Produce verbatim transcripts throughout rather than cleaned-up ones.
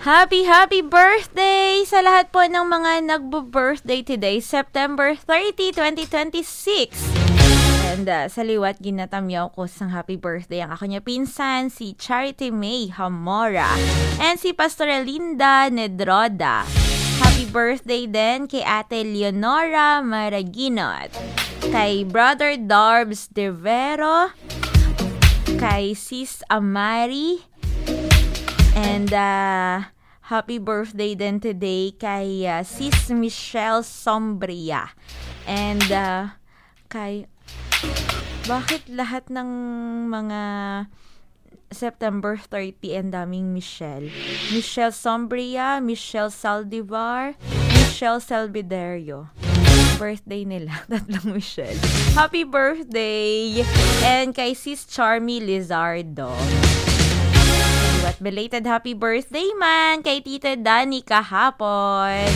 Happy, happy birthday sa lahat po ng mga nagbo-birthday today, September thirtieth, twenty twenty-six. And uh, sa liwat, ginatamyaw ko sang happy birthday ang ako niya pinsan, si Charity May Hamora. And si Pastor Linda Nedroda. Happy birthday din kay Ate Leonora Maraginot. Kay Brother Darbs Devero. Kay Sis Amari. And uh, happy birthday din today kay uh, Sis Michelle Sombria. And uh, kay... Bakit lahat ng mga September thirtieth and daming Michelle? Michelle Sombria, Michelle Saldivar, Michelle Salviderio. Birthday nila, tatlong Michelle. Happy birthday! And kay Sis Charmy Lizardo. What belated happy birthday man kay Tita Dani kahapon.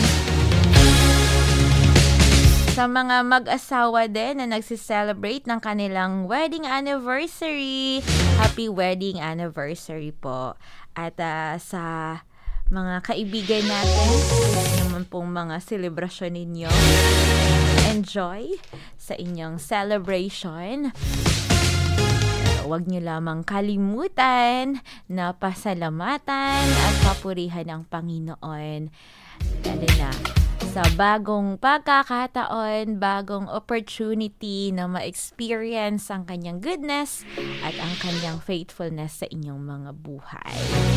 Sa mga mag-asawa din na nagsiselebrate ng kanilang wedding anniversary, happy wedding anniversary po. At uh, sa mga kaibigan natin, naman pong mga celebration ninyo, enjoy sa inyong celebration. Huwag niyo lamang kalimutan na pasalamatan at papurihan ang Panginoon. Lalo na sa bagong pagkakataon, bagong opportunity na ma-experience ang kanyang goodness at ang kanyang faithfulness sa inyong mga buhay.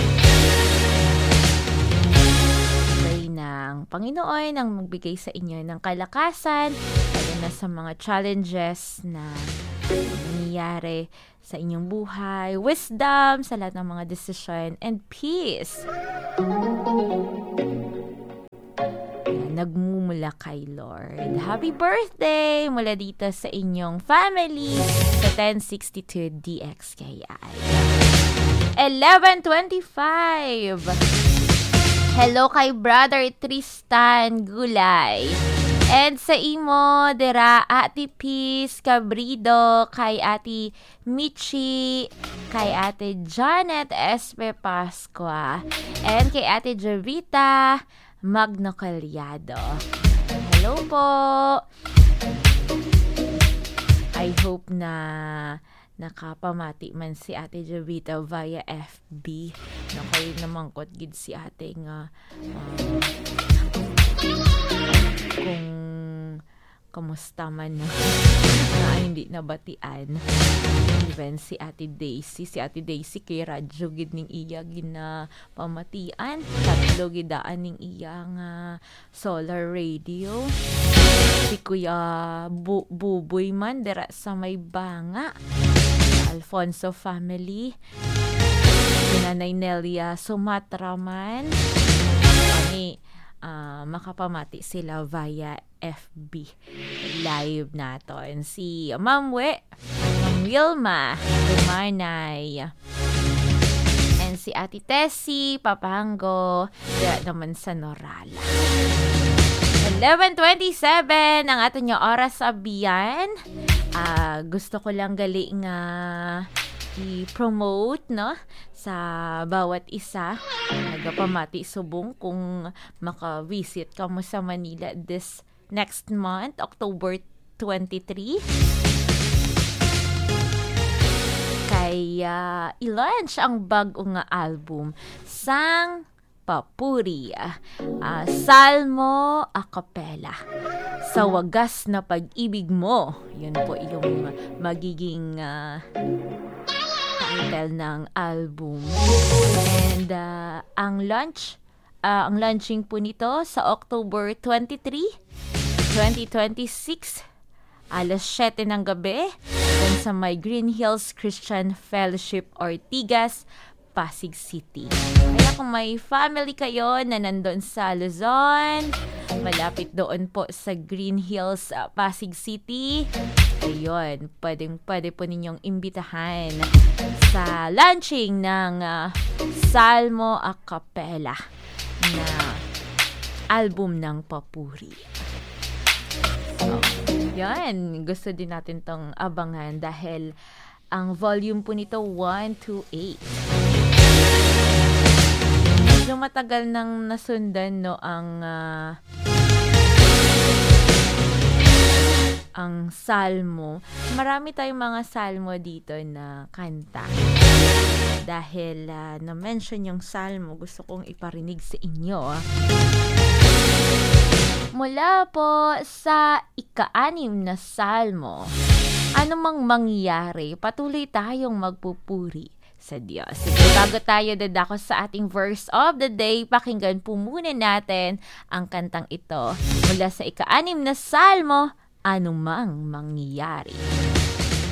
Pray ng Panginoon ang magbigay sa inyo ng kalakasan lalo na sa mga challenges na nangyayari sa inyong buhay, wisdom sa lahat ng mga decision, and peace. Nagmumula kay Lord. Happy birthday mula dito sa inyong family sa ten sixty-two D X K I. eleven twenty-five. Hello kay Brother Tristan Gulay. And sa imo, dira Ate Peace Cabrido, kay Ate Michi, kay Ate Janet Espe Pascua, and kay Ate Javita Magno Calyado. Hello po! I hope na nakapamati man si Ate Javita via F B. Nakoy naman kot gid si ate nga um, kung kamusta man na, na hindi nabatian. Even si Ate Daisy, si Ate Daisy kay radyo gid ning iya gina pamatian. Tatlo gidaan ning iya nga solar radio. Si Kuya Bu- Buboy man dira sa may banga. Alfonso family. Si Nanay Nelia Sumatra man. Kani Uh, makapamati sila via F B live naton. Si Ma'am We, Ma'am Wilma Dumanay, and si Ate Tessie Papango dira naman sa Norala. eleven twenty-seven ang ato nyo oras sa biyan. Uh, gusto ko lang gali nga i-promote no sa bawat isa nagapamati subong kung maka-visit ka mo sa Manila this next month, October twenty-third. Kaya i-launch ang bago nga album Sang Papuri, uh, Salmo a Cappella, Sa Wagas na Pag-ibig Mo. Yun po yung magiging uh, title ng album. And uh, ang launch, uh, ang launching po nito sa October twenty-third, twenty twenty-six, alas siyete ng gabi, dun sa may Green Hills Christian Fellowship Ortigas, Pasig City. Kaya kung may family kayo na nandun sa Luzon, malapit doon po sa Green Hills, uh, Pasig City, ayun, pwedeng pwede po ninyong imbitahan sa launching ng uh, Salmo a Cappella na album ng Papuri. So, yan, gusto din natin tong abangan dahil ang volume po nito one to eight. Medyo matagal nang nasundan, no, ang ah, ang salmo. Marami tayong mga salmo dito na kanta. Dahil ah, na-mention yung salmo, gusto kong iparinig sa inyo. ah. Mula po sa ika-anim na salmo, anumang mangyari, patuloy tayong magpupuri sa Diyos. Sige, bago tayo dadako sa ating verse of the day, pakinggan po muna natin ang kantang ito mula sa ika-anim na salmo, anumang mangyari.